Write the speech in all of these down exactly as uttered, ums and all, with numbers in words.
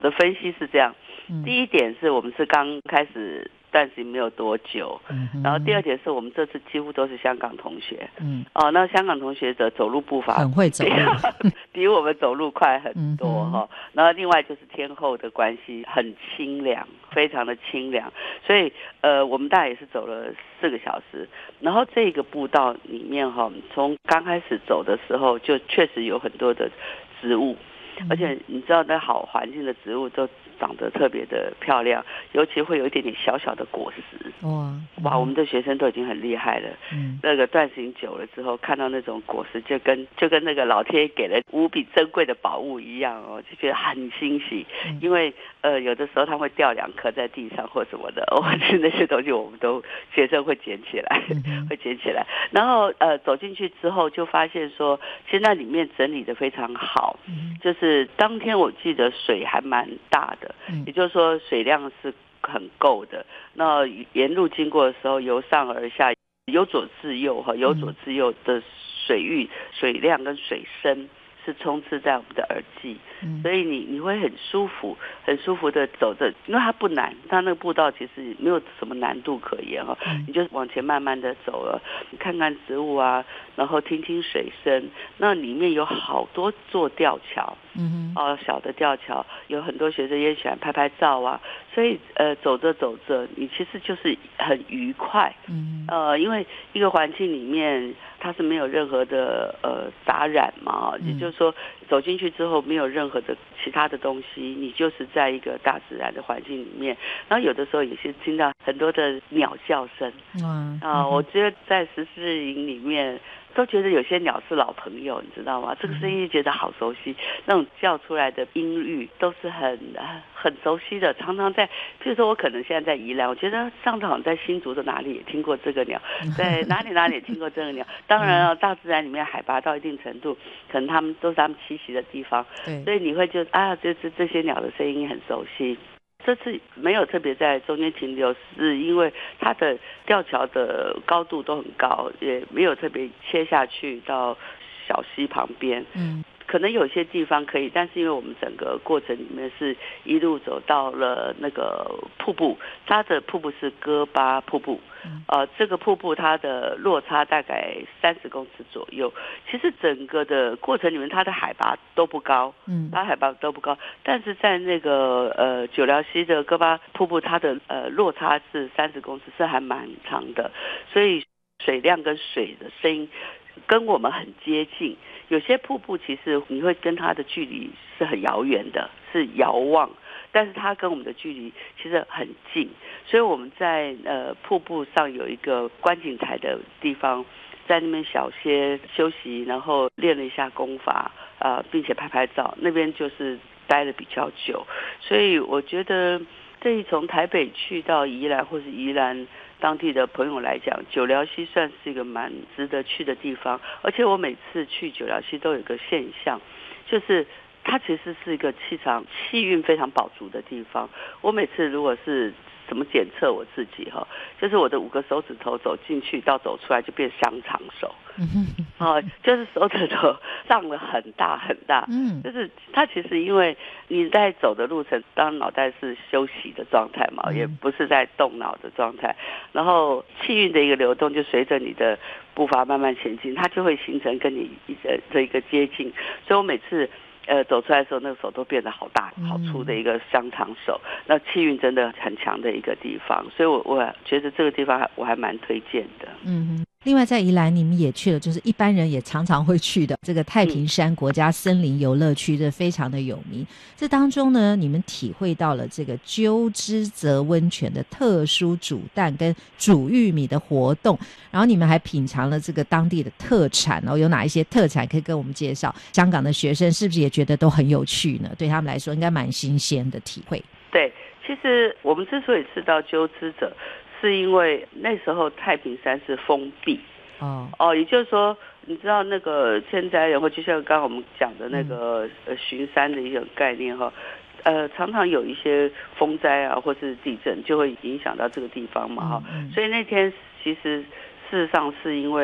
的分析是这样， 嗯、 第一点是我们是刚开始断食没有多久， 嗯、 然后第二点是我们这次几乎都是香港同学， 嗯， 哦，那香港同学的走路步伐很会走路， 比我们走路快很多哈、 嗯哦。然后另外就是天候的关系，很清凉，非常的清凉，所以呃，我们大概也是走了四个小时。然后这个步道里面哈、哦，从刚开始走的时候就确实有很多的植物。而且你知道，那好环境的植物都长得特别的漂亮，尤其会有一点点小小的果实。哇、嗯、哇，我们的学生都已经很厉害了。嗯，那个断行久了之后，看到那种果实，就跟就跟那个老天爷给了无比珍贵的宝物一样哦，就觉得很欣喜。嗯、因为呃，有的时候它会掉两颗在地上或什么的，哦，那些东西我们都学生会捡起来，嗯、会捡起来。然后呃，走进去之后就发现说，现在里面整理的非常好，嗯、就是当天我记得水还蛮大的，嗯、也就是说水量是很够的。那沿路经过的时候，由上而下，由左至右哈，由左至右的水域、水量跟水深是充斥在我们的耳际，嗯、所以你你会很舒服，很舒服的走着，因为它不难，它那个步道其实没有什么难度可言哈，嗯、你就往前慢慢的走了，你看看植物啊，然后听听水声，那里面有好多座吊桥，嗯哦，小的吊桥，有很多学生也喜欢拍拍照啊，所以呃走着走着，你其实就是很愉快，嗯呃，因为一个环境里面它是没有任何的呃杂染嘛，也就是说走进去之后没有任何的其他的东西，你就是在一个大自然的环境里面，然后有的时候也是听到很多的鸟叫声，啊、呃，我觉得在十四日营里面。都觉得有些鸟是老朋友，你知道吗？这个声音觉得好熟悉，那种叫出来的音律都是很很熟悉的。常常在，譬如说我可能现在在宜兰，我觉得上次好像在新竹的哪里也听过这个鸟，在哪里哪里也听过这个鸟。当然了，大自然里面海拔到一定程度，可能他们都是他们栖息的地方，所以你会就啊，就是这些鸟的声音很熟悉。这次没有特别在中间停留，是因为它的吊桥的高度都很高，也没有特别切下去到小溪旁边。嗯，可能有些地方可以，但是因为我们整个过程里面是一路走到了那个瀑布，它的瀑布是哥巴瀑布。呃，这个瀑布它的落差大概三十公尺左右。其实整个的过程里面，它的海拔都不高，嗯，它海拔都不高，但是在那个呃九寮溪的哥巴瀑布，它的呃落差是三十公尺，是还蛮长的，所以水量跟水的声音跟我们很接近。有些瀑布其实你会跟它的距离是很遥远的，是遥望。但是它跟我们的距离其实很近，所以我们在呃瀑布上有一个观景台的地方，在那边小歇休息，然后练了一下功法啊、呃，并且拍拍照。那边就是待的比较久，所以我觉得对于从台北去到宜兰或是宜兰当地的朋友来讲，九寮溪算是一个蛮值得去的地方。而且我每次去九寮溪都有一个现象，就是它其实是一个气场气运非常饱足的地方。我每次如果是怎么检测我自己哈，就是我的五个手指头走进去到走出来就变香肠手，哦，就是手指头胀了很大很大，嗯，就是它其实因为你在走的路程，当脑袋是休息的状态嘛，也不是在动脑的状态，然后气运的一个流动就随着你的步伐慢慢前进，它就会形成跟你的一个接近，所以我每次。呃，走出来的时候，那个手都变得好大、好粗的一个香肠手，那气运真的很强的一个地方，所以我我觉得这个地方我还蛮推荐的。 嗯，另外在宜兰你们也去了，就是一般人也常常会去的这个太平山国家森林游乐区，这非常的有名。这当中呢，你们体会到了这个鸠之泽温泉的特殊煮蛋跟煮玉米的活动，然后你们还品尝了这个当地的特产哦，有哪一些特产可以跟我们介绍？香港的学生是不是也觉得都很有趣呢？对他们来说应该蛮新鲜的体会。 对，其实我们之所以吃到鸠之泽，是因为那时候太平山是封闭哦哦，也就是说，你知道那个天灾人祸，就像刚刚我们讲的那个、嗯、呃巡山的一个概念哈，呃，常常有一些风灾啊，或是地震，就会影响到这个地方嘛哈、嗯嗯。所以那天其实事实上是因为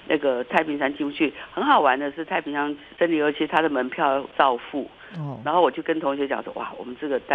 那个太平山进不去。很好玩的是，太平山森林游乐区它的门票照付。哦，然后我就跟同学讲说，哇，我们这个